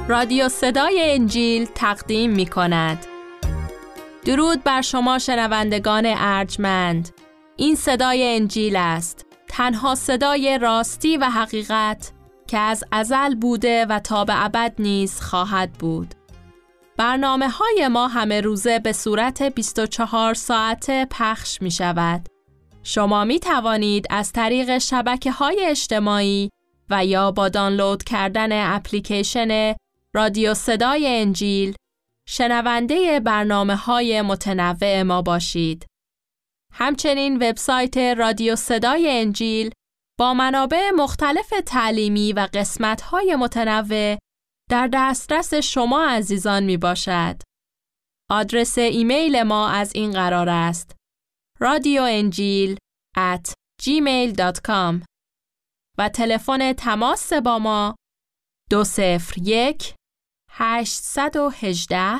رادیو صدای انجیل تقدیم می کند. درود بر شما شنوندگان ارجمند. این صدای انجیل است، تنها صدای راستی و حقیقت که از ازل بوده و تا به ابد نیز خواهد بود. برنامه‌های ما همه روزه به صورت 24 ساعته پخش می شود. شما می توانید از طریق شبکه‌های اجتماعی و یا با دانلود کردن اپلیکیشن رادیو صدای انجیل شنونده برنامه‌های متنوع ما باشید. همچنین وبسایت رادیو صدای انجیل با منابع مختلف تعلیمی و قسمت‌های متنوع در دسترس شما عزیزان می باشد. آدرس ایمیل ما از این قرار است: radioenjil@gmail.com و تلفن تماس با ما 201 818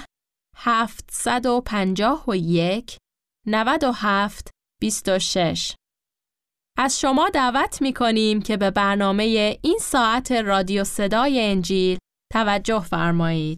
751 97 26. از شما دعوت می کنیم که به برنامه این ساعت رادیو صدای انجیل توجه فرمایید.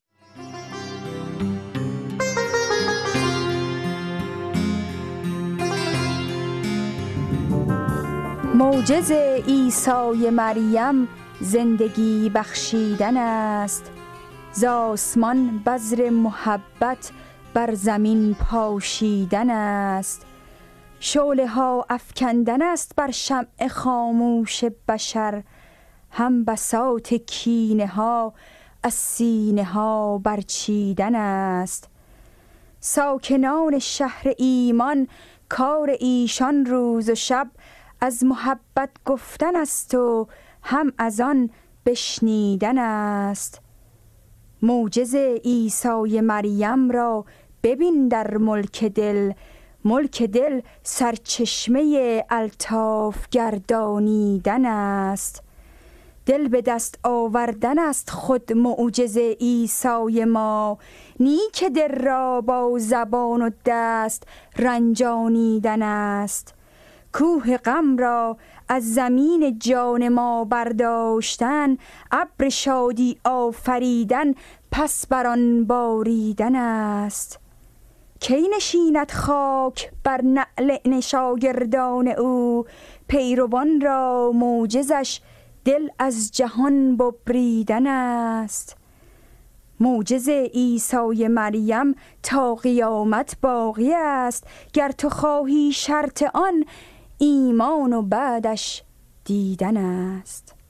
معجز عیسی مریم زندگی بخشیدن است، ز آسمان بذر محبت بر زمین پاشیدن است. شعله ها افکندن است بر شمع خاموش بشر، هم بساط کینه ها از سینه ها برچیدن است. ساکنان شهر ایمان کار ایشان روز و شب از محبت گفتن است و هم از آن بشنیدن است. معجز عیسی مریم را ببین در ملک دل، ملک دل سرچشمه الطاف گردانیدن است. دل به دست آوردن است خود معجز عیسی ما، نی که دل را با زبان و دست رنجانیدن است. کوه غم را از زمین جان ما برداشتن، ابر شادی آفریدن پس بر آن باریدن است. کی نشیند خاک بر نعل شاگردان او، پیروان را معجزش دل از جهان ببریدن است. معجز عیسی مریم تا قیامت باقی است، گر تو خواهی شرط آن ایمان و بعدش دیدن است.